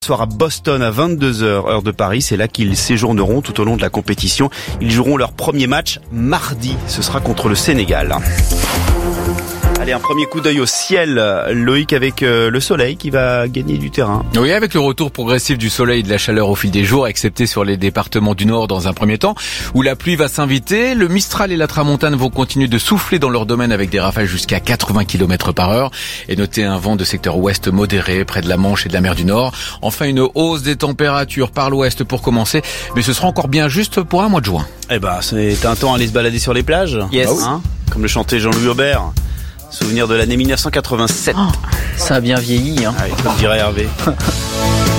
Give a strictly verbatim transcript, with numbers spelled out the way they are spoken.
Ce soir à Boston à vingt-deux heures, heure de Paris, c'est là qu'ils séjourneront tout au long de la compétition. Ils joueront leur premier match mardi, ce sera contre le Sénégal. Allez, un premier coup d'œil au ciel, Loïc, avec le soleil qui va gagner du terrain. Oui, avec le retour progressif du soleil et de la chaleur au fil des jours, excepté sur les départements du nord dans un premier temps, où la pluie va s'inviter. Le Mistral et la Tramontane vont continuer de souffler dans leur domaine avec des rafales jusqu'à quatre-vingts kilomètres par heure. Et notez un vent de secteur ouest modéré près de la Manche et de la mer du Nord. Enfin, une hausse des températures par l'ouest pour commencer, mais ce sera encore bien juste pour un mois de juin. Eh ben, c'est un temps à aller se balader sur les plages. Yes. Ah oui. Hein, comme le chantait Jean-Louis Aubert. Souvenir de l'année mille neuf cent quatre-vingt-sept. Oh, ça a bien vieilli, hein. Ah, comme dirait Hervé.